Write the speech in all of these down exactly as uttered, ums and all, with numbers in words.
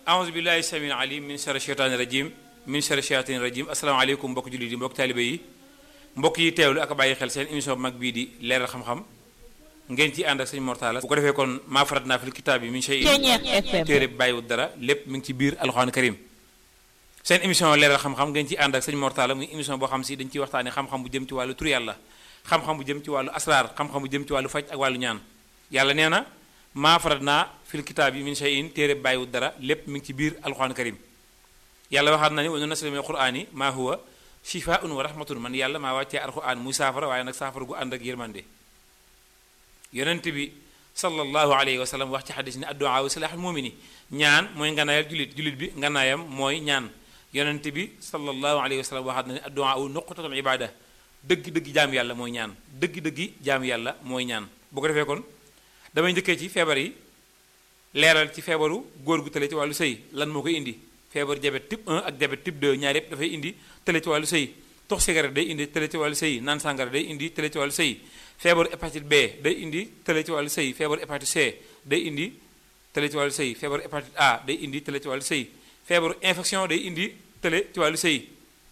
aouzu billahi samil alim min sharri shaytaani rajim min sharri shaytaani rajim asalaamaaleykum mbokk jullit yi mbokk taalibe yi mbokk yi teewlu ak bàyyi xel seen émission bu mag bii di leeral xam-xam ngeen ci ànd ak sëñ Mortalla bu ko defee kon maa farat naa fil kitaab bi min shay'in téere bi bàyyiwul dara lépp mi ngi ci biir alxuraan karim seen émission leeral xam-xam ngeen ci ànd ak sëñ Mortalla muy émission boo xam si dañ ciy waxtaane xam-xam bu jëm ci wàllu tur yàlla xam-xam bu jëm ci wàllu asraar xam-xam bu jëm ci wàllu faj ak wàllu ñaan yàlla nee na maa farat naa fil kitaab yi min shay'in téere bi bàyyiwul dara lépp mi ngi ci biir alxuraan karim yàlla waxaat na ni wa nunazzilu mina alqur'ani maa huwa shifaa'un wa rahmatun man yàlla maa wàccee alxuraan muy saafara waaye nag saafara gu ànd ak yërmande yonent bi sallallahu alayhi wa sallam wax ci xadis ni addu'a silaaxul mu'mini ñaan mooy nganaayal julit julit bi nganaayam mooy ñaan yonent bi sallallahu alayhi wa sallam waxaat na ni addu'a nuqtatul ibada dëgg-dëgg jaam yàlla mooy ñaan dëgg-dëgg jaam yàlla mooy ñaan bu ko defee kon damay njëkkee ci feebar yi leeral ci feebaru góor gu tële ci wàllu sëy lan moo koy indi feebar diabète type un ak diabète type deux ñaar yépp dafay indi tële ci wàllu sëy tox cigarette day indi tële ci wàllu sëy naan sàngara day indi tële ci wàllu sëy feebaru hépatite B day indi tële ci wàllu sëy feebaru hépatite C day indi tële ci wàllu sëy feebaru hépatite A day indi tële ci wàllu sëy feebaru infection day indi tële ci wàllu sëy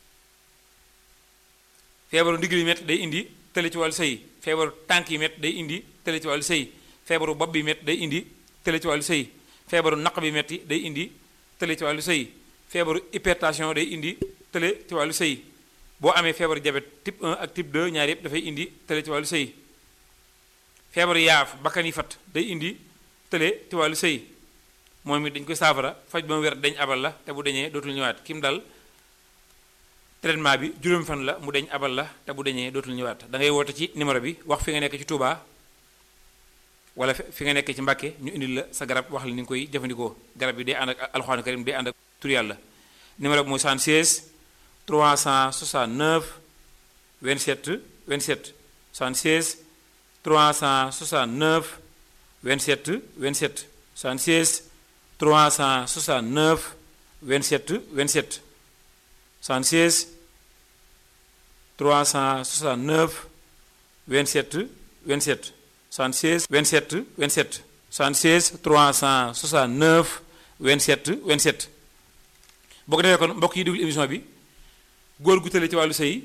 feebaru ndigg yi métti day indi tële ci wàllu sëy feebaru tànk yi métti day indi tële ci wàllu sëy feebaru bopp bi métti day indi tële ci wàllu sëy feebaru naq bi métti day indi tële ci wàllu sëy feebaru hypertension day indi tële ci wàllu sëy boo amee feebaru diabète type un ak type deux ñaar yëpp dafay indi tële ci wàllu sëy feebaru yaaf bakkan yi fat day indi tële ci wàllu sëy moom it dañ koy saafara faj ba mu wér dañ abal la te bu deñee dootul ñëwaat kim dal traitement bi juróomi fan la mu deñ abal la te bu deñee dootul ñëwaat da ngay woote ci numéro bi wax fi nga nekk ci Touba wala fi nga nekk ci Mbàkke ñu indil la sa garab wax la ni nga koy jëfandikoo garab bi day ànd ak alxuraan karim day ànd ak tur yàlla numéro bi mooy soixante-seize trois cent soixante-neuf vingt-sept vingt-sept soixante-seize trois cent soixante-neuf vingt-sept vingt-sept soixante-seize trois cent soixante-neuf vingt-sept vingt-sept soixante-seize trois cent soixante-neuf vingt-sept vingt-sept soixante-seize vingt-sept vingt-sept soixante-seize trois cent soixante-neuf vingt-sept vingt-sept boo ko defee kon mbokk yi déglu émission bi góor gu tële ci wàllu sëy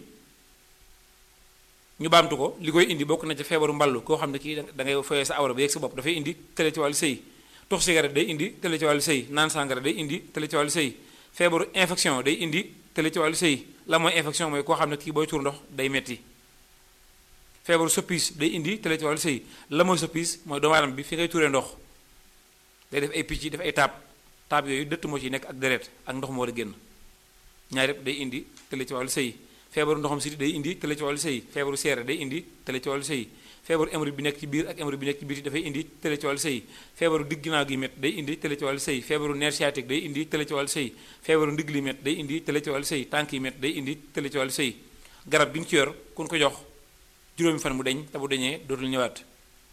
ñu baamtu ko li koy indi bokk na ci feebaru mballu koo xam ne kii da ngay foyee sa awra ba yegg sa bopp dafay indi tële ci wàllu sëy tox cigarette day indi tële ci wàllu sëy naan sàngara day indi tële ci wàllu sëy feebaru infection day indi tële ci wàllu sëy la mooy infection mooy koo xam ne kii booy tuur ndox day metti feebaru soppis day indi tële ci wàllu sëy la mooy soppis mooy doomu aadama bi fi ngay tuuree ndox day def ay picc def ay taab taab yooyu dëtt moo ci nekk ak deret ak ndox moo war a génn ñaar yëpp day indi tële ci wàllu sëy feebaru ndoxam siti day indi tële ci wàllu sëy feebaru seere day indi tële ci wàllu sëy feebaru hémorroïde bi nekk ci biir ak hémorroïde bi nekk ci biir dafay indi tële ci wàllu sëy feebaru digg ginnaaw gi métt day indi tële ci wàllu sëy feebaru nerf sciatique day indi tële ci wàllu sëy feebaru ndigg li métt day indi tële ci wàllu sëy tànk yi métt day indi tële ci wàllu sëy garab gi ñu ci yor kun ko jox juróomi fan mu deñ te bu deñee dootul ñëwaat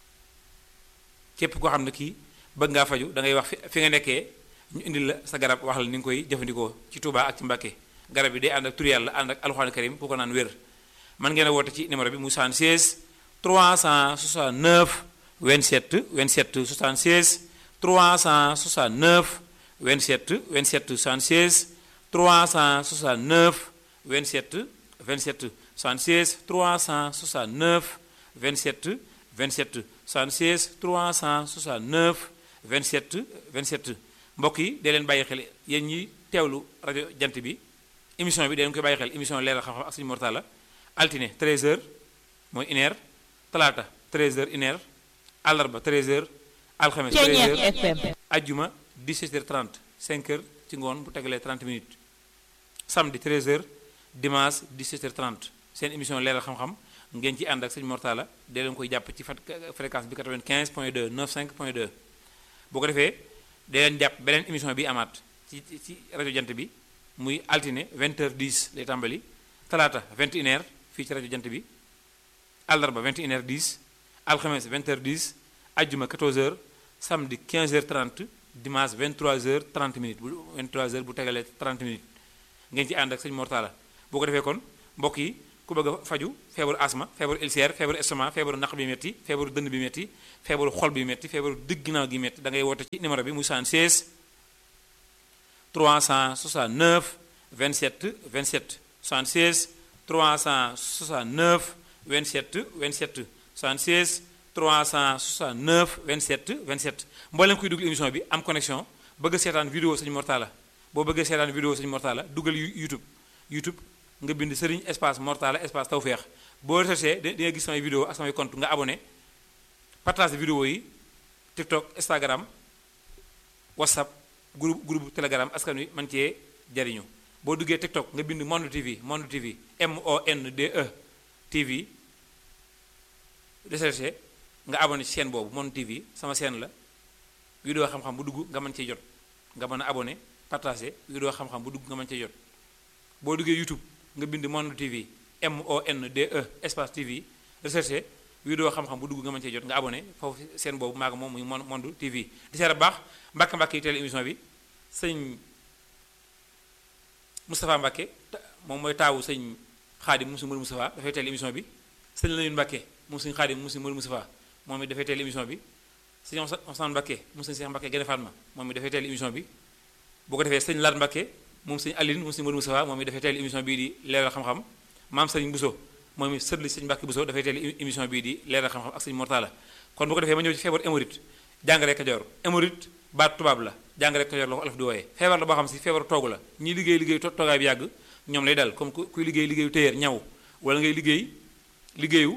képp koo xam ne kii bëgg ngaa faju da ngay wax fi nga nekkee ñu indil la sa garab wax la ni nga koy jëfandikoo ci Touba ak ci Mbàkke garab yi day ànd ak tur yàlla ànd ak alxuraan karim ku ko naan wér man ngeen a woote ci numéro bi mu soixante-seize trois cent soixante-neuf vingt-sept vingt-sept soixante-seize trois cent soixante-neuf vingt-sept vingt-sept soixante-seize trois cent soixante-neuf vingt-sept vingt-sept soixante-seize trois cent soixante-neuf vingt-sept vingt-sept soixante-seize trois cent soixante-neuf vingt-sept vingt-sept mbokk yi dee leen bàyyi xel yéen ñi teewlu rajo jant bi émission bi dee leen koy bàyyi xel émission leeral xam-xam ak Sëñ Mortalla altine treize heures mooy une heure talaata treize heures une heure àllarba treize heures alxames treize heures ajjuma dix-sept heures trente cinq heures ci ngoon bu tegalee trente minutes samedi treize heures dimanche dix-sept heures trente seen émission leeral xam-xam ngeen ci ànd ak Sëñ Mortalla dee leen koy jàpp ci fréquence bi quatre-vingt-quinze point deux quatre-vingt-quinze point deux boo ko defee dee leen jàpp beneen émission bi amaat ci ci rajo jant bi muy altine vingt heures dix lay tàmbali talaata vingt et une heures fii ci rajo jant bi àllarba vingt et une heures dix alxames vingt heures dix ajjuma quatorze heures samedi quinze heures trente dimanche vingt-trois heures trente minutes bu vingt-trois heures bu tegalee trente minutes ngeen ci ànd ak Sëñ Mortalla boo ko defee kon mbokk yi ku bëgg a faju feebaru asma feebaru ulcère feebaru estomac feebaru naq bi metti feebaru dënn bi metti feebaru xol bi metti feebaru digg ginnaaw gi metti da ngay woote ci numéro bi muy soixante-seize trois cent soixante-neuf vingt-sept vingt-sept soixante-seize trois cent soixante-neuf vingt-sept vingt-sept soixante-seize trois cent soixante-neuf vingt-sept vingt-sept mboolem kuy dugg émission bi am connexion bëgg seetaan vidéo Sëñ Mor Talla boo bëggee seetaan vidéo Sëñ Mor Talla dugal YouTube YouTube nga bind Serigne espace Mor Talla espace Tawfekh boo recherché di nga gis samay vidéo ak samay compte nga abonné partage vidéo yi TikTok Instagram WhatsApp groupe groupe Telegram askan wi man cee jariñu boo duggee TikTok nga bind Monde T V Monde T V M O N D E T V recherché nga abonné ci chaîne boobu Monde T V sama chaîne la vidéo xam-xam bu dugg nga mën cee jot nga mën a abonné partagé vidéo xam-xam bu dugg nga mën cee jot boo duggee YouTube nga bind Monde T V M O N D E espace T V recherché vidéo xam-xam bu dugg nga mën cee jot nga abonné foofu seen boobu maa ko moom muy Monde T V di seet baax Mbàkke Mbàkke yi teel émission bi sëñ Moustapha Mbàkke moom mooy taawu sëñ Xaadim mu si Mër Moustapha dafay teel émission bi sëñ Lamine Mbàkke moom sëñ Xaadim mu si Mër Moustapha moom it dafay teel émission bi sëñ Ousmane Mbàkke moom sëñ Cheikh Mbàkke Gene Fatma moom it dafay teel émission bi boo ko defee sëñ Laat Mbàkke moom sëñ Aline moom sëñ Mër Moustapha moom it dafay teel émission bii di leeral xam-xam maam sëñ Bousso moom it sëdli sëñ Mbàkke Bousso dafay teel émission bii di leeral xam-xam ak sëñ Mor Talla kon bu ko defee ma ñëw ci feebar hémorroïde jàngale Kajoor hémorroïde baat tubaab la jàngale Kajoor la ko olof di wooyee feebar la boo xam si feebar toogu la ñi liggéey liggéey toogaay bi yàgg ñoom lay dal comme kuy liggéey liggéeyu téyeer ñaw wala ngay liggéey liggéeyu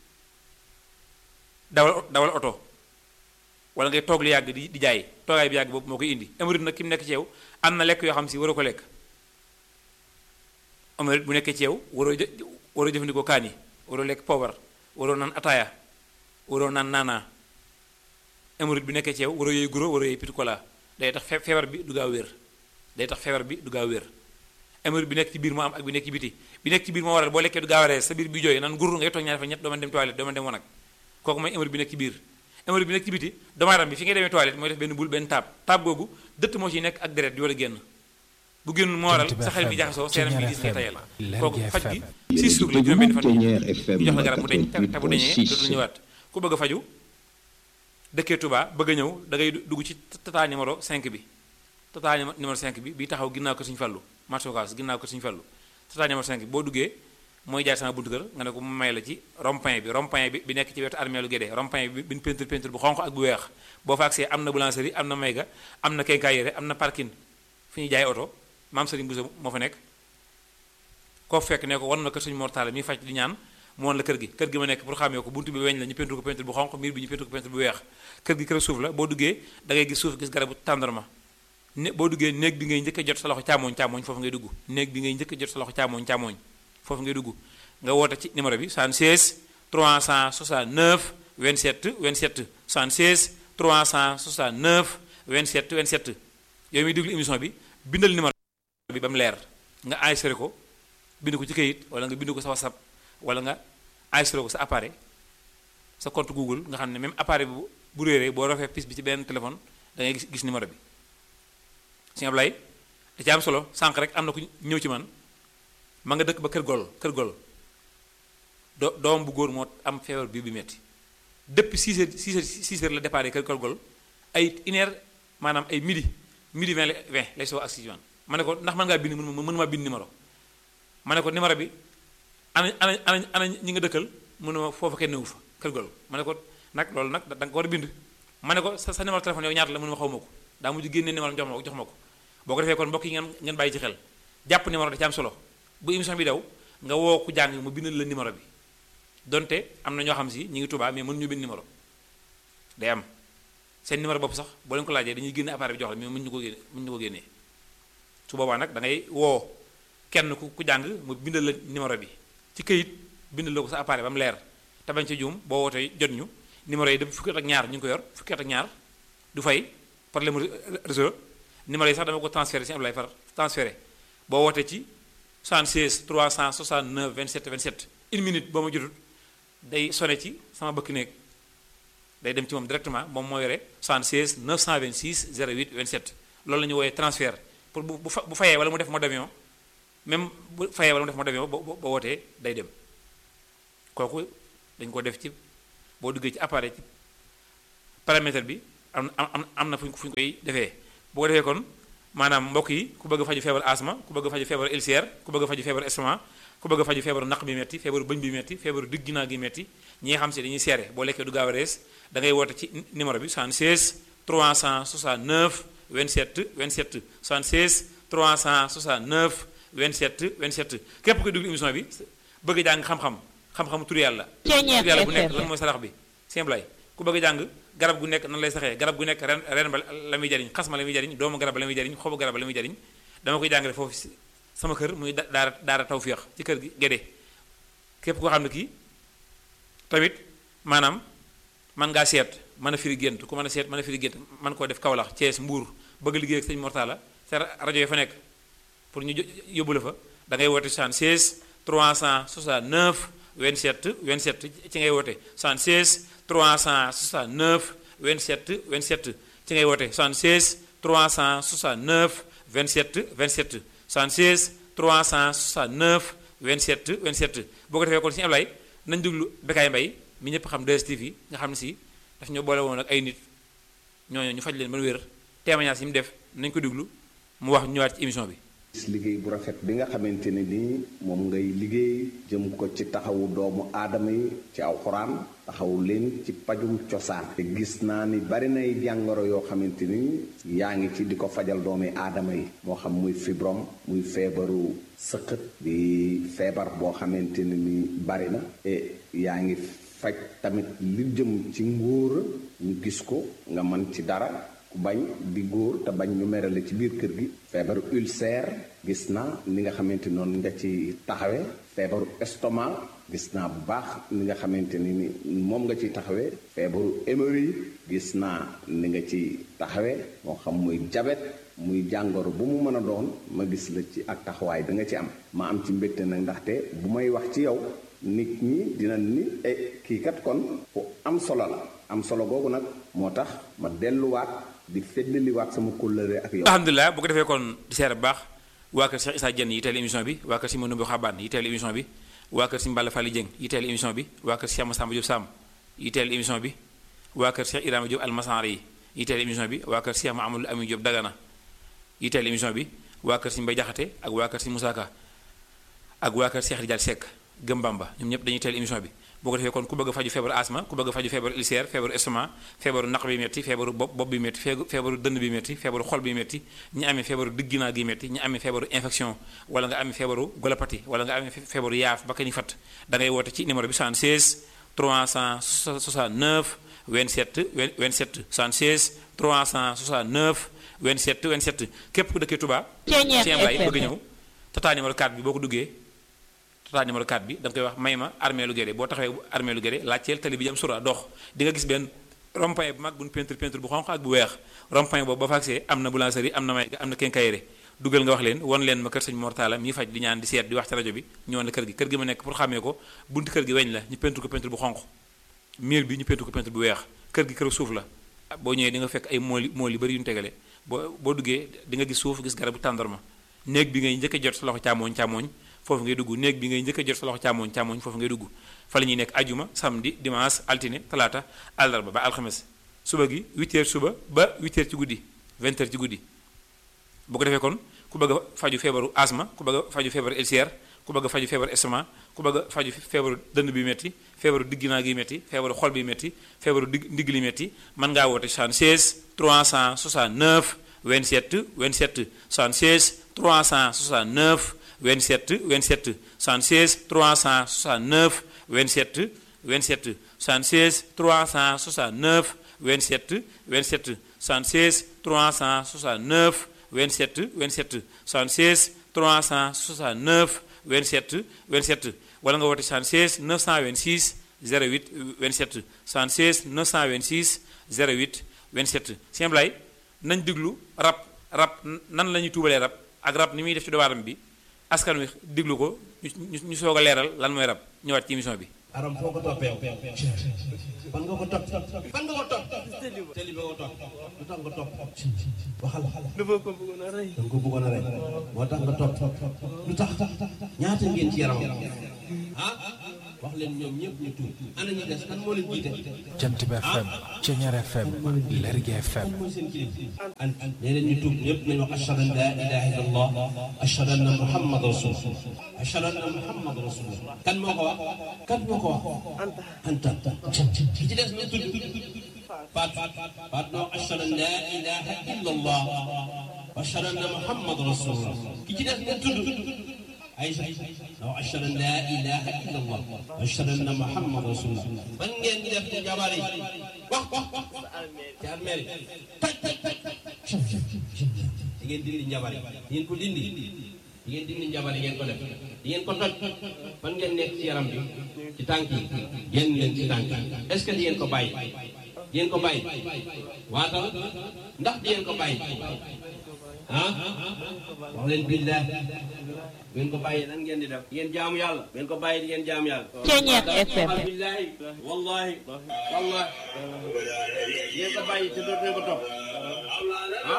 dawal dawal oto wala ngay toog lu yàgg di di jaay toogaay bi yàgg boobu moo koy indi hémorroïde nag ki mu nekk ci yow am na lekk yoo xam si waroo ko lekk hémorroïde bu nekkee ci yow waroo jë waroo jëfandikoo kaani waroo lekk poobar waroo naan ataaya waroo naan naanaa hémorroïde bi nekkee ci yow waroo yooyu guro waroo yooyu pitikola day tax feebar bi du gaaw wér day tax feebar bi du gaaw wér hémorroïde bi nekk ci biir moo am ak bi nekk ci biti bi nekk ci biir moo waral boo lekkee du gaaw a rees sa biir bi jooy naan gurur ngay toog ñaari fa ñett doo mën dem toilette doo mën dem wanag kooku mooy hémorroïde bi nekk ci biir hémorroïde bi nekk ci biti doomu aadama bi fi ngay demee toilette mooy def benn bul benn taab taab googu dëtt moo ciy nekk ak deret di war a génn bu génn moo waral sa xel bi jaxasoo sa yaram bi gis ngay tayal kooku faj gi six jours la juróom benn fan ñu jox la garab mu deñ te bu deñee dootul ñëwaat ku bëgg a faju dëkkee Touba bëgg a ñëw da ngay dugg ci tata numéro cinq bi tata numéro cinq bi bi taxaw ginnaaw ko Sëñ Fallu marché Ocass ginnaaw ko Sëñ Fallu tata numéro cinq bi boo duggee mooy jaay sama buntu kër nga ne ko mu may la ci rond-point bi rond-point bi bi nekk ci wetu armeelu Guédé rond-point bi bi peinture peinture bu xonq ak bu weex boo fa agsee am na boulangerie am na mayga am na quincaillerie am na parking fi ñuy jaay oto maam Serigne Bousso moo fa nekk koo fekk ne ko wan na kër Sëñ Mor Talla mi faj di ñaan mu wan la kër gi kër gi ma nekk pour xàmmee ko buntu bi weñ la ñu peinture ko peinture bu xonq miir bi ñu peinture ko peinture bu weex kër gi kër suuf la boo duggee da ngay gis suuf gis garabu tàndarma ne boo duggee néeg bi ngay njëkk a jot sa loxo càmmooñ càmmooñ foofu ngay dugg néeg bi ngay njëkk a jot sa loxo càmmooñ càmmooñ foofu ngay dugg nga woote ci numéro bi soixante-seize trois cent soixante-neuf vingt-sept vingt-sept soixante-seize trois cent soixante-neuf vingt-sept vingt-sett yooyu muy déglu émission bi bindal numéro bi ba mu leer nga enregistré ko bind ko ci kayit wala nga bind ko sa WhatsApp wala nga enregistré ko sa appareil sa compte Google nga xam ne même appareil bu bu réeree boo rafee pis bi ci benn téléphone da ngay gis gis numéro bi Sëñ Ablaye da ci am solo sànq rek am na ku ñëw ci man ma nga dëkk ba kër gol kër gol do doom bu góor moo am feebar bi bi metti depuis six heures six heures six heures la départ kër kër gol ay une heure maanaam ay midi midi vingt vingt lay soo ak si man ma ne ko ndax mën ngaa bind mën mën maa bind numéro ma ne ko numéro bi ana ana ana ana ñi nga dëkkal mënu ma foofu kenn newu fa kër gol ma ne ko nag loolu nag da nga ko war a bind ma ne ko sa sa numéro téléphone yow ñaata la mënu ma xaw ma ko daa mujj génnee numéro jox ma ko jox ma ko boo ko defee kon mbokk yi ngeen ngeen bàyyi ci xel jàpp numéro da ci am solo bu émission bi daw nga woo ku jàng mu bindal la numéro bi donte am na ñoo xam si ñi ngi Tuubaa mais mën ñu bind numéro day am seen numéro bopp sax boo leen ko laajee dañuy génne appareil bi jox la mais mën ñu ko génne mën ñu ko génnee su boobaa nag da ngay woo kenn ku ku jàng mu bindal la numéro bi ci këyit bindal la ko sa appareil ba mu leer te bañ ci juum boo wootee jot ñu numéro yi depuis fukki at ak ñaar ñu ngi ko yor fukki at ak ñaar du fay problème réseau numéro yi sax dama ko transféré si Ablaye far transféré boo wootee ci soixante-seize trois cent soixante-neuf vingt-sept vingt-sept une minute boo ma jotut day sonné ci sama bëkk néeg day dem ci moom directement moom moo yore soixante-seize neuf cent vingt-six zéro huit vingt-sept loolu la ñu wooyee transfert pour bu bu bu fayee wala mu def mode d'avion même bu fayee wala mu def mode d'avion ba ba wootee day dem kooku dañ ko def ci boo duggee ci appareil ci paramètre bi am am am na fu ñu fu ñu koy defee boo ko defee kon maanaam mbokk yi ku bëgg a faju feebar asma ku bëgg a faju feebar ulcère ku bëgg a faju feebar estomac ku bëgg a faju feebaru naq bi metti feebaru bëñ bi metti feebaru digg ginnaaw gi metti ñi nga xam si dañuy seere boo lekkee du gaaw a rees da ngay woote ci numéro bi soixante-seize trois cent soixante-neuf vingt-sept vingt-sept soixante-seize trois cent soixante-neuf vingt-sept vingt-sept képp koy déglu émission bi bëgg a jàng xam-xam xam-xamu tur yàlla tur yàlla bu nekk lan mooy sarax bi simple ku bëgg a jàng garab gu nekk nan lay saxee garab gu nekk ren ren ba la muy jariñ xas ma la muy jariñ doomu garab ba la muy jariñ xobu garab ba la muy jariñ dama koy jàngale foofu sama kër muy daara daara tawféex ci kër gi Gédé képp koo xam ne kii tamit maanaam man ngaa seet mën a firi gént ku mën a seet mën a firi gént man koo def Kaolack Thiès Mbour bëgg liggéey ak sëñ Mortala sa rajo yi fa nekk pour ñu yóbbu la fa da ngay woote soixante-seize trois cent soixante-neuf vingt-sept vingt-sept ci ngay woote soixante-seize trois cent soixante-neuf vingt-sept vingt-sept ci ngay woote soixante-seize trois cent soixante-neuf vingt-sept vingt-sept soixante-seize trois cent soixante-neuf vingt-sept vingt-sept boo ko defee kon Sëñ Ablaye nañ déglu Bécaye Mbaye mi ñëpp xam deux S T V nga xam ne si daf ñoo boole woon ak ay nit ñooñu ñu faj leen ba wér témoignage yi mu def nañ ko déglu mu wax ñëwaat ci émission bi. liggéey bu rafet bi nga xamante ne nii moom ngay liggéey jëm ko ci taxawu doomu aadama yi ci alxuraan taxawu leen ci pajum cosaan te gis naa ni bari nay jàngoro yoo xamante ni yaa ngi ci di ko fajal doomi aadama yi moo xam muy fibrom muy feebaru sëqët di feebar boo xamante ne ni bari na e yaa ngi faj tamit li jëm ci ngóora ñu gis ko nga mën ci dara bañ di góor te bañ ñu merale ci biir kër gi feebaru ulcère gis naa ni nga xamante noonu nga ci taxawee feebaru estomac gis naa bu baax ni nga xamante ni ni moom nga ci taxawee feebaru hémorroïde gis naa ni nga ci taxawee moo xam muy diabète muy jàngoro bu mu mën a doon ma gis la ci ak taxawaay bi nga ci am ma am ci mbégte nag ndaxte bu may wax ci yow nit ñi dina ni e kii kat kon fu am solo la am solo googu nag moo tax ma delluwaat di feddaliwaat sama kóllëre ak yow. alhamdulilah bu ko defee kon di seer bu baax waa kër Cheikh Issa Diène yi teel émission bi waa kër si Manoumbe Xabaan yi teel émission bi waa kër si Mballa Fally Dieng yi teel émission bi waa kër Cheikh Massamba Diop Sam yi teel émission bi waa kër Cheikh Ibrahima Diop Almasari yi yi teel émission bi waa kër Cheikh Mahamadou Ami Diop Dagana yi teel émission bi waa kër si Mbay Jaxate ak waa kër si Moussa Ka ak waa kër Cheikh Rijal Seck Gëm Bamba ñoom ñëpp dañuy teel émission bi boo ko defee kon ku bëgg a faju feebaru asma ku bëgg a faju feebaru ulcère feebaru estomac feebaru naq bi metti feebaru bopp bopp bi metti feebaru dënn bi metti feebaru xol bi metti ñi amee feebaru digginaa gi metti ñi amee feebaru infection wala nga amee feebaru golopathie wala nga amee feebaru yaaf ba ka ni fat da ngay woote ci numéro bi soixante-seize trois cent soixante-neuf vingt-sept vingt-sept soixante-seize trois cent soixante-neuf vingt-sept vingt-sept képp ku dëkkee Touba Cheikh Mbaye bëgg ñëw tata numéro quatre bi boo ko duggee tata numéro quatre bi da nga koy wax may ma armée lu Guédé boo taxawee armée lu Guédé laajteel tali bi jëm sura dox di nga gis benn rond-point bu mag bu ñu peinture peinture bu xonq ak bu weex rond-point boobu ba fa agsee am na boulangerie am na may am na quincaillerie dugal nga wax leen won leen ma kër sëñ Mortala mi faj di ñaan di seet di wax ci rajo bi ñëwoon na kër gi kër gi ma nekk pour xàmmee ko buntu kër gi weñ la ñu peinture ko peinture bu xonq miir bi ñu peinture ko peinture bu weex kër gi kër suuf la boo ñëwee di nga fekk ay mool mool yu bëri yu ñu tegale boo boo duggee di nga gis suuf gis garabu tàndarma néeg bi ngay njëkk a jot sa loxo càmmooñ càmmooñ foofu ngay dugg néeg bi ngay njëkk a jot sa loxo càmmooñ càmmooñ foofu ngay dugg fa la ñuy nekk ajuma samedi dimanche altine talaata àllarba ba alxames suba gi huit heures suba ba huit heures ci guddi vingt heures ci guddi boo ko defee kon ku bëgg a faju feebaru asma ku bëgg a faju feebaru ulcère ku bëgg a faju feebaru estomac ku bëgg a faju feebaru dënn bi metti feebaru digginaa gi metti feebaru xol bi metti feebaru digg ndigg li metti mën ngaa woote soixante-seize trois cent soixante-neuf vingt-sept vingt-sept soixante-seize trois cent soixante-neuf vingt-sept vingt-sept soixante-seize trois cent soixante-neuf vingt-sept vingt-sept soixante-seize trois cent soixante-neuf vingt-sept vingt-sept soixante-seize trois cent soixante-neuf vingt-sept vingt-sept soixante-seize trois cent soixante-neuf vingt-sept vingt-sept wala nga woote soixante-seize neuf cent vingt-six zéro huit vingt-sept soixante-seize neuf cent vingt-six zéro huit vingt-sept Sëñ Ablaye nañ diglu rab rab nan la ñuy tuubalee rab ak rab ni muy def ci doomu aadama bi askan wi diglu ko ñu ñu soog a leeral lan mooy rab ñëwaat ci émission bi. aram foo ko toppee fan nga ko topp fan nga ko topp teli ba ko topp lu tax nga topp waxal dafa ko bëggoon a rey danga ko bëggoon a rey moo tax nga topp lu tax ñaata ngeen ci yaram ah wax leen ñoom ñëpp ñu tuub ana ñi des kan moo leen jiite Jant bi F M Ceñeer F M Lergui F M mooy seen kilifa an nee leen ñu tuub ñëpp nañ wax ashhadu an la ilaha illa allah ashhadu anna muhammad rasulullah ashhadu anna muhammad rasulullah kan moo ko wax kan moo ko wax anta anta ki ci des ñu tudd faat faat noo ashhadu an la ilaha illa allah ashhadu anna muhammad rasulullah ki ci des ñu tudd Aïcha noo ashhadu an la ilaha illa allah ashhadu anna muhammad rasulullah ban ngeen di def ci jabar yi wax wax wax ci armeel yi taj taj taj di ngeen dindi njabar yi di ngeen ko dindi di ngeen dindi njabar yi ngeen ko def di ngeen ko toj fan ngeen nekk ci yaram bi ci tànk yi génn leen ci tànk yi est-ce que di ngeen ko bàyyi di ngeen ko bàyyi waatal ndax di ngeen ko bàyyi ah wax leen billah ngeen ko bàyyi lan ngeen di def ngeen jaamu yàlla ngeen ko bàyyi di ngeen jaamu yàlla Ceñeer F M billahi wallahi wallahi ngeen ko bàyyi te dootu ko topp ah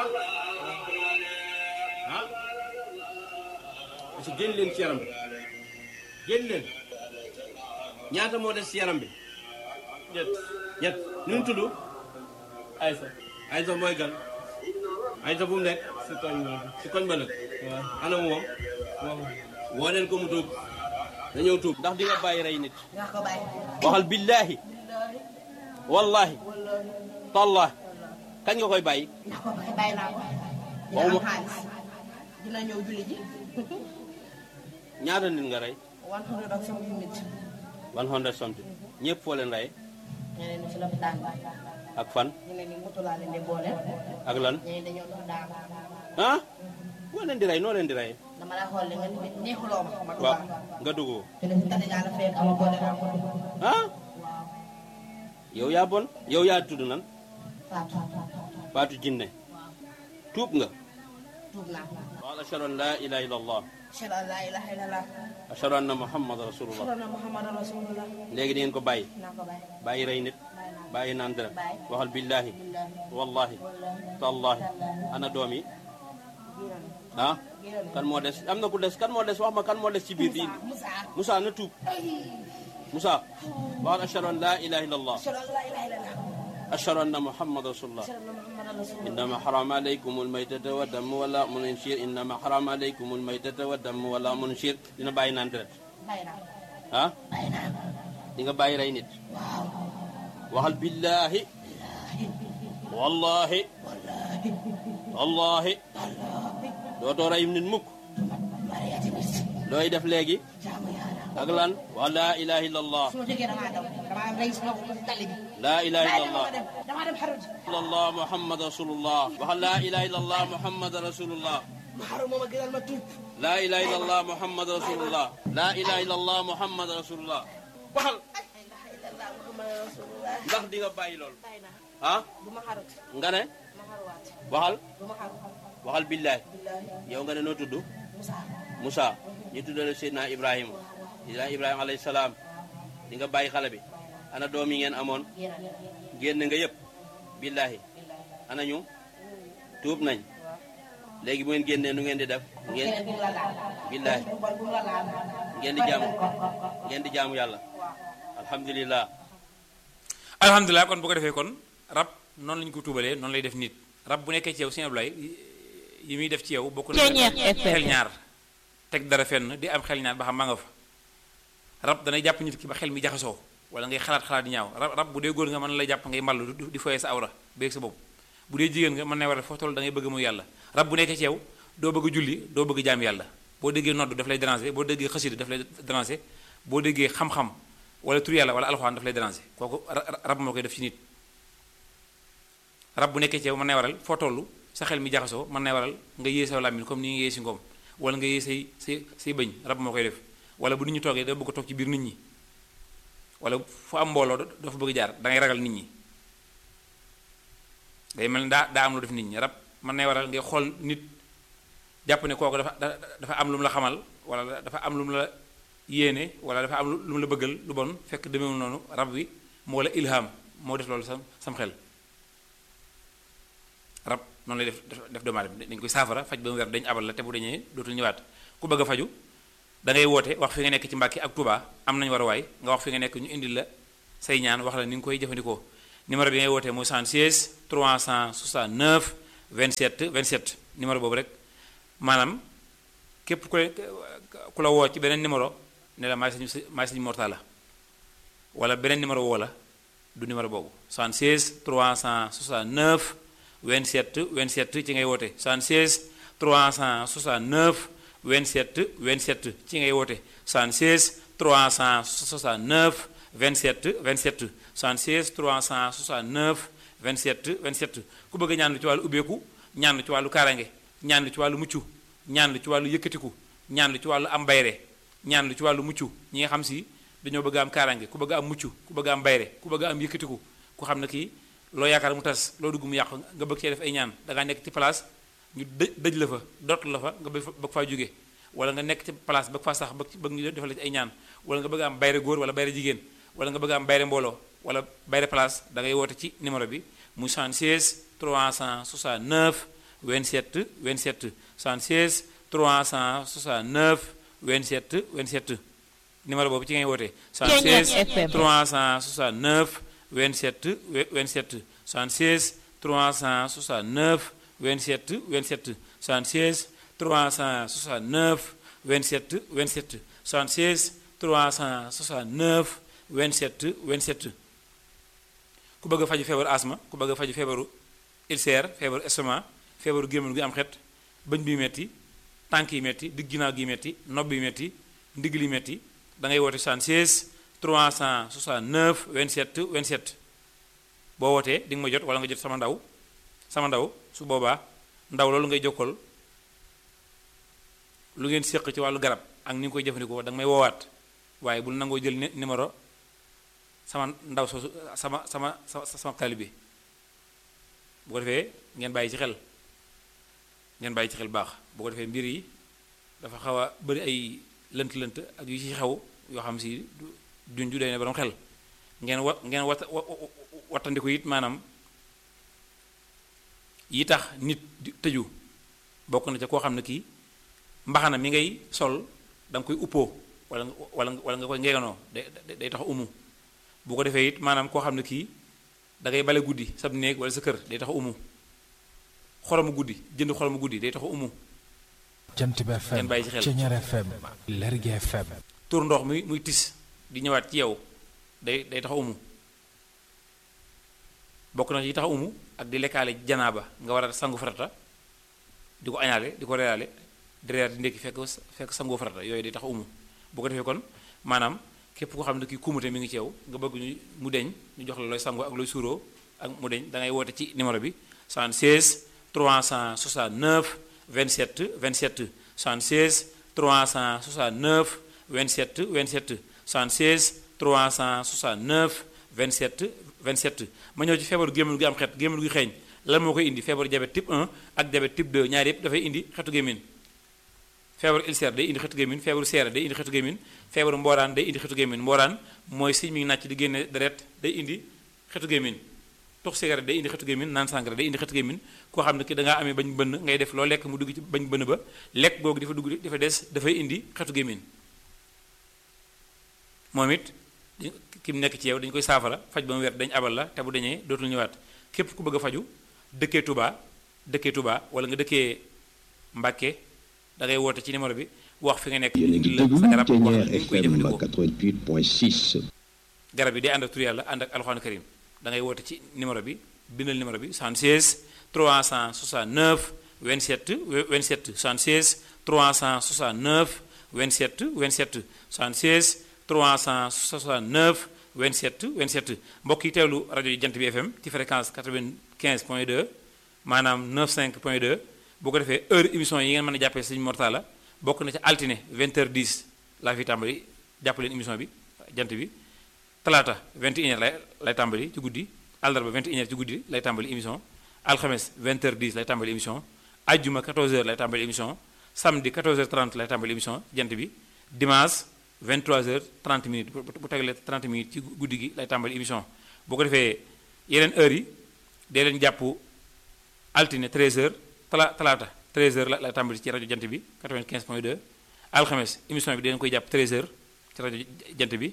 ah parce que génn leen ci yaram bi génn leen ñaata moo des ci yaram bi ñett ñett nu mu tudd Aysa Aysa mooy gan Aysa bu mu nekk si koñ ba si koñ ba nag ana moom woo leen ko mu tuub dañoo tuub ndax di nga bàyyi rey nit waxal billaahi wallaahi tallaahi kañ nga koy bàyyi ndax ko bàyyi bàyyi naa ko dina am xaalis dina ñëw julli ji ñaata nit nga rey one hundred ak something nit one hundred something ñëpp foo leen rey ñeneen ñi ci lopitaan bi ak fan ñeneen ñi moto laa leen di boole ak lan ñeneen dañoo dox daal ah boo leen di rey noo leen di rey dama la xool nga neexuloo ma ma waaw dugal nga dugg te ne si tane yàlla fekk ama boole naa ko ah yow yaa bon yow yaa tudd nan Fatou Fatou Jinne tuub nga tuub naa qaal ashhadu an la ilaha illa allah ashhadu an la ilaha illallah ashhadu anna muhammad rasulullah ashhadu anna muhammadan rasulullah léegi di ngeen ko bàyyi naa ko bàyyi bàyyi rey nit bàyyi naan dara bàyyi waxal billaahi wallahi tallaahi ana doom yi ah kan moo des am na ku des kan moo des wax ma kan moo des ci biir di Moussa Moussa na tuub Moussa waxal ashhadu an la ilaha illa allah ashhadu an la ilaha illallah ashhadu anna muhammad rasulullah ashhadu anna muhammadan rasulullah إنما حرم عليكم الميتة والدم ولا منشير إنما حرم عليكم الميتة والدم ولا منشير dina bàyyi naan deret bàyyi naa ah bàyyi naa di nga bàyyi rey nit waxal billaahi wallahi wallahi dootoo rey nit mukk looy def léegi ak lan wa laa ilaha illallah su ma jógee damaa daw damaa rey sama tali bi laa ilaha illallah damaa dem xaru ji illallah muhammad rasulullah waxal laa ilaha illallah muhammad rasulullah ma xaru moom a gënal ma tuub laa ilaha illallah muhammad rasulullah laa ilaha illallah muhammad rasulullah waxal ndax di nga bàyyi loolu ah du ma xarut nga ne ma xaruwaat waxal du ma xaru waxal billahi billahi yow nga ne noo tudd Moussa Moussa ñu tuddale Seydina Ibrahima Seydina Ibrahima alayhi salaam di nga bàyyi xale bi ana doom yi ngeen amoon génn nga yëpp billahi ana ñu tuub nañ léegi bu ngeen génnee nu ngeen di def ngeen keneen bu mu la laal billahi bu bon bu mu la laal ngeen di jaamu ngeen di jaamu yàlla alhamdulillah alhamdulilah kon bu ko defee kon rab noonu lañu ko tuubalee noonu lay def nit rab bu nekkee ci yow Sëñ Ablaye yi muy def ci yow bokk na xel ñaar teg dara fenn di am xel ñaar ba xam maa nga fa rab danay jàpp nit ki ba xel mi jaxasoo wala ngay xalaat xalaat di ñaaw rab rab bu dee góor nga mën na lay jàpp ngay mballu di foyee sa awra beeg sa bopp bu dee jigéen nga mën na war a foo toll da ngay bëgg muy yàlla rab bu nekkee ci yow doo bëgg julli doo bëgg jaam yàlla boo déggee nodd daf lay déranger boo déggee xasida daf lay déranger boo déggee xam-xam wala tur yàlla wala alxuraan daf lay déranger kooku rab moo koy def ci nit rab bu nekkee ci yow mën na waral foo toll sa xel mi jaxasoo mën na waral nga yée sa làmmiñ comme ni nga yée si ngoom wala nga yée say say say bëñ rab moo koy def wala bu nit ñi toogee da bëgg toog ci biir nit ñi wala fu am mbooloo doo fa bëgg jaar da ngay ragal nit ñi day mel ni daa daa am lu def nit ñi rab mën na waral ngay xool nit jàpp ne kooku dafa dafa am lu mu la xamal wala dafa am lu mu la yéene wala dafa am lu mu la bëggal lu bon fekk demeewul noonu rab wi moo la ilham moo def loolu sam sam xel rab noonu lay def def doomu aadama dañ koy saafara faj ba mu weer dañ abal la te bu dañee dootul ñëwaat ku bëgg a faju da ngay woote wax fi nga nekk ci Mbàkke ak Touba am nañu war a waay nga wax fi nga nekk ñu indil la say ñaan wax la ni nga koy jëfandikoo numéro bi ngay wootee mooy soixante-seize trois cent soixante-neuf vingt-sept vingt-sept numéro boobu rek maanaam képp ku ku la woo ci beneen numéro ne la maay sañu maay sañu Mortalla wala beneen numéro woo la du numéro boobu soixante-seize trois cent soixante-neuf vingt-sept vingt-sept ci ngay woote soixante-seize trois cent soixante-neuf vingt-sept vingt-sept ci ngay woote soixante-seize trois cent soixante-neuf vingt-sept vingt-sept soixante-seize trois cent soixante-neuf vingt-sept vingt-sept ku bëgg ñaan lu ci wàllu ubbeeku ñaan lu ci wàllu kaaraange ñaan lu ci wàllu mucc ñaan lu ci wàllu yëkkatiku ñaan lu ci wàllu am bayre ñaan lu ci wàllu mucc ñi nga xam si dañoo bëgg am kaaraange ku bëgg am mucc ku bëgg am bayre ku bëgg am yëkkatiku ku xam ne kii loo yaakaar mu tas loo dugg mu yàq nga bëgg cee def ay ñaan da ngaa nekk ci place ñu dëj dëj la fa dott la fa nga bëgg faa jóge wala nga nekk ci place bëgg faa sax bëgg bëgg ñu defal la ci ay ñaan wala nga bëgg am bayre góor wala bayre jigéen wala nga bëgg am bayre mbooloo wala bayre place da ngay woote ci numéro bi muy soixante-seize trois cent soixante-neuf vingt-sept vingt-sept soixante-seize trois cent soixante-neuf vingt-sept vingt-sept numéro boobu ci ngay woote soixante-seize trois cent soixante-neuf vingt-sept vingt-sept soixante-seize trois cent soixante-neuf vingt-sept vingt-sept soixante-seize trois cent soixante-neuf vingt-sept vingt-sept soixante-seize trois cent soixante-neuf vingt-sept vingt-sept ku bëgg a faju feebaru asma ku bëgg a faju feebaru ulcère feebaru estomac feebaru gémmiñ gi am xet bëñ bi metti tànk yi metti digg ginnaaw gi metti nopp bi metti ndigg li metti da ngay woote soixante-seize trois cent soixante-neuf vingt-sept vingt-sept boo wootee di nga ma jot wala nga jot sama ndaw sama ndaw su boobaa ndaw loolu ngay jokkal lu ngeen séq ci wàllu garab ak ni nga koy jëfandikoo da nga may woowaat waaye bul nangoo jël numéro sama ndaw soosu sama sama sama sama taalibe bu ko defee ngeen bàyyi ci xel ngeen bàyyi ci xel baax bu ko defee mbir yi dafa xaw a bëri ay lënt-lënt ak yu ci xew yoo xam si duñ ju day ne borom xel ngeen wa ngeen wat wattandiku it maanaam yi tax nit tëju bokk na ca koo xam ne kii mbaxana mi ngay sol da nga koy uppoo wala wala wala nga koy ngeeganoo day day tax umu bu ko defee it maanaam koo xam ne kii da ngay bale guddi sab néeg wala sa kër day tax umu xoromu guddi jënd xoromu guddi day tax umu Jant bi F M Ceñeer F M Lergui F M tur ndox muy muy tis di ñëwaat ci yow day day tax umu bokk na ci tax umu ak di lekkaale janaaba nga war a sangu farata di ko añaale di ko reyaale di reer di ndékki fekk fekk sangu farata yooyu day tax umu bu ko defee kon maanaam képp koo xam ne kii kumute mi ngi ci yow nga bëgg ñu mu deñ ñu jox la looy sangu ak looy suuroo ak mu deñ da ngay woote ci numéro bi soixante-seize trois cent soixante-neuf vingt-sept vingt-sept soixante-seize trois cent soixante-neuf vingt-sept vingt-sept soixante-seize trois cent soixante-neuf vingt-sept vingt-sept ma ñëw ci feebaru gémmiñ gi am xet gémmiñ gi xeeñ lan moo koy indi feebaru diabète type un ak diabète type deux ñaar yëpp dafay indi xetu gémmiñ feebaru ulcère day indi xetu gémmiñ feebaru seere day indi xetu gémmiñ feebaru mbooraan day indi xetu gémmiñ mbooraan mooy siñ mi ngi nàcc di génne deret day indi xetu gémmiñ tux cigarette day indi xetu gémmiñ naan sangara day indi xetu gémmiñ koo xam ne ki da ngaa amee bañ bënn ngay def loo lekk mu dugg ci bañ bënn ba lekk googu dafa dugg dafa des dafay indi xetu gémmiñ moom it ki mu nekk ci yow dañu koy saafara faj ba mu wér dañ abal la te bu dañee dootul ñëwaat képp ku bëgg a faju dëkkee Touba dëkkee Touba wala nga dëkkee Mbàkke da ngay woote ci numéro bi wax fi nga nekk la sa garab wax la ni nga koy jëfandikoo quatre-vingt-huit point six garab yi day ànd ak tur yàlla ànd ak alxuraan karim da ngay woote ci numéro bi bindal numéro bi soixante-seize trois cent soixante-neuf vingt-sept vingt-sept soixante-seize trois cent soixante-neuf vingt-sept vingt-sept soixante-seize trois cent soixante-neuf vingt-sept vingt-sept mbokk yi teewlu rajo yi Jant bi F M ci fréquence quatre-vingt-quinze point deux maanaam quatre-vingt-cinq point deux boo ko defee heure émission yi ngeen mën a jàppee Sëñ Mortalla bokk na ci altine vingt heures dix laa fi tàmbali jàpp leen émission bi Jant bi talaata vingt et une heures lay lay tàmbali ci guddi àllarba vingt et une heures ci guddi lay tàmbali émission alxames vingt heures dix lay tàmbali émission ajjuma quatorze heures lay tàmbali émission samedi quatorze heures trente lay tàmbali émission Jant bi dimanche vingt-trois heures trente minutes bu tegalee trente minutes ci guddi gi lay tàmbali émission boo ko defee yeneen heures yi dee leen jàpp altine treize heures tala talaata treize heures la lay tàmbali ci rajo Jant bi quatre-vingt-quinze point deux alxames émission bi dinañ koy jàpp treize heures ci rajo jant bi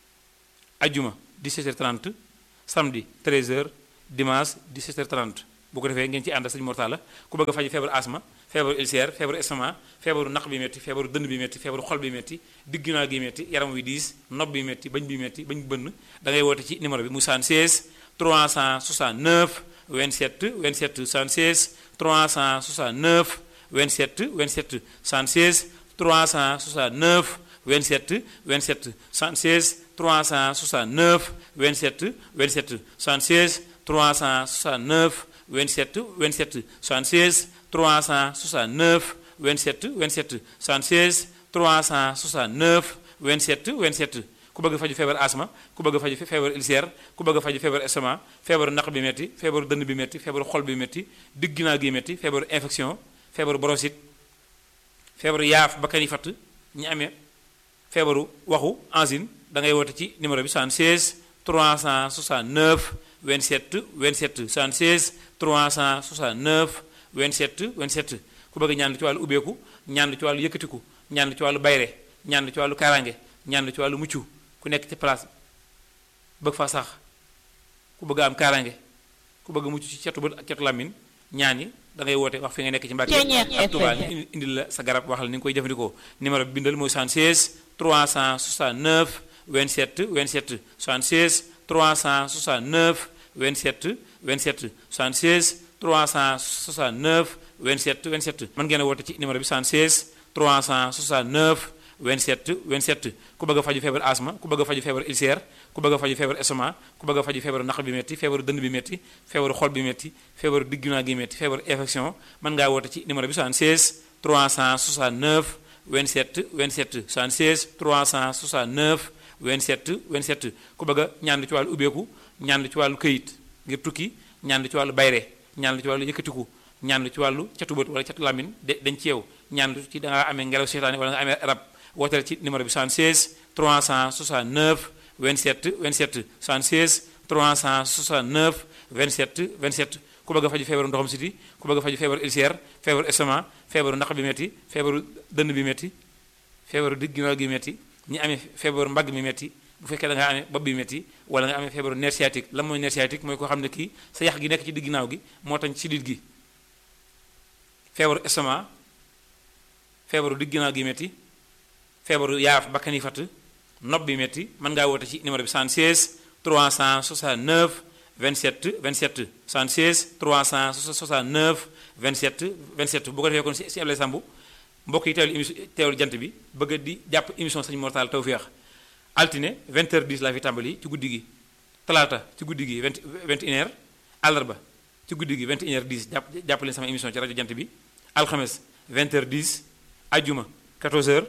ajjuma dix-sept heures trente samedi treize heures dimanche dix-sept heures trente bu ko defee ngeen ci ànd ak sëñ Mortala ku bëgg a faju feebaru asma feebaru ulcère feebaru estomac feebaru naq bi métti feebaru dënn bi métti feebaru xol bi métti digginaa gi métti yaram wi diis nopp bi métti bañ bi métti bañ bënn da ngay woote ci numéro bi mu soixante-seize trois cent soixante-neuf vingt-sept vingt-sept soixante-seize trois cent soixante-neuf vingt-sept vingt-sept soixante-seize trois cent soixante-neuf vingt-sept vingt-sept soixante-seize trois cent soixante-neuf vingt-sept vingt-sept soixante-seize trois cent soixante-neuf vingt-sept vingt-sept soixante-seize trois cent soixante-neuf vingt-sept vingt-sept soixante-seize trois cent soixante-neuf vingt-sept vingt-sept ku bëgg faju feebar asma ku bëgg faju feebar ulcère ku bëgg faju feebar estomac feebaru naq bi métti feebaru dënn bi métti feebaru xol bi métti digg ginnaaw gi métti feebaru infection feebaru bronchite feebaru yaaf bakkan yi fatt ñi amee feebaru waxu angine da ngay woote ci numéro bi soixante-seize trois cent soixante-neuf vingt-sept vingt-sept soixante-seize trois cent soixante-neuf vingt-sept vingt-sept ku bëgg ñaan ci wàllu ubbeeku ñaan ci wàllu yëkkatiku ñaan ci wàllu bayre ñaan ci wàllu kaaraange ñaan ci wàllu mucc ku nekk ci place bëgg fa sax ku bëgg am kaaraange ku bëgg mucc ci cetu bët ak cetu làmmiñ ñaan yi da ngay woote wax fi nga nekk ci Mbàkke ak Tuubaa ñu indil la sa garab wax la ni nga koy jëfandikoo numéro bi bindal mooy soixante-seize trois cent soixante-neuf vingt-sept vingt-sept soixante-seize trois cent soixante-neuf vingt-sept vingt-sept soixante-seize trois cent soixante-neuf vingt-sept vingt-sept mën ngeen a woote ci numéro bi soixante-seize trois cent soixante-neuf vingt-sept vingt-sept ku bëgg a faju feebar asma ku bëgg a faju feebar ulcère ku bëgg a faju feebar estomac ku bëgg a faju feebaru naq bi métti feebaru dënn bi métti feebaru xol bi métti feebaru digginaa gi métti feebaru infection mën ngaa woote ci numéro bi soixante-seize trois cent soixante-neuf vingt-sept vingt-sept soixante-seize trois cent soixante-neuf vingt-sept vingt-sept ku bëgg a ñaan ci wàllu ubbeeku ñaan ci wàllu këyit ngir tukki ñaan ci wàllu bayre ñaan ci wàllu yëkkatiku ñaan ci wàllu catu bët wala catu lamine dañ ci yow ñaan ci da ngaa amee ngelaw seytaane wala nga amee rab wooteel ci numéro bi soixante-seize trois cent soixante-neuf vingt-sept vingt-sept soixante-seize trois cent soixante-neuf vingt-sept vingt-sept ku bëgg a faju feebaru ndoxam siti ku bëgg a faju feebaru ulcère feebaru estomac feebaru naq bi métti feebaru dënn bi métti feebaru digg ginnaaw gi métti ñi amee feebaru mbagg mi métti bu fekkee da nga amee bopp bi métti wala nga amee feebaru nerf sciatique lan mooy nerf sciatique mooy koo xam ne kii sa yax gi nekk ci digg ginnaaw gi moo tax ci sidit gi feebaru estomac feebaru digg ginnaaw gi métti feebaru yaaf bakkan yi fatt nopp bi métti mën ngaa woote ci numéro bi soixante-seize trois cent soixante-neuf vingt-sept vingt-sept soixante-seize trois cent soixante-neuf vingt-sept vingt-sept bu ko defee kon si si Ablaye Samb mbokk yi teewlu émission teewlu jant bi bëgg di jàpp émission Sëñ Mortalla Tawfekh altine vingt heures dix laa fi tàmbali ci guddi gi talaata ci guddi gi vingt vingt et une heures àllarba ci guddi gi vingt et une heures dix jàpp jàppale sama émission ci rajo jant bi alxames vingt heures dix ajjuma quatorze heures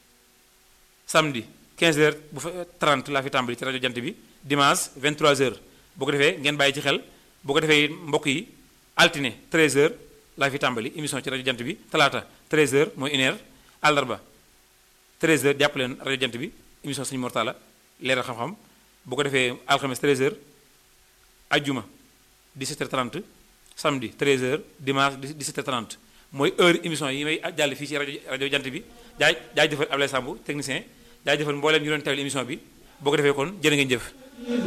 samedi quinze heures bu fa trente laa fi tàmbali ci rajo jant bi dimanche vingt-trois heures boo ko defee ngeen bàyyi ci xel boo ko defee mbokk yi altine treize heures laa fi tàmbali émission ci rajo jant bi talaata treize heures mooy une heure àllarba treize heures jàpp leen rajo jant bi émission Sëñ Mortalla leeral xam-xam boo ko defee alxames treize heures ajjuma dix-sept heures trente samedi treize heures dimanche dix-sept heures trente mooy heure émission yi may jàll fii ci rajo rajo jant bi jaay jaay jëfal Ablaye Samb technicien jaay jëfal mbooleem ñu doon teewlu émission bi boo ko defee kon jërë ngeen jëf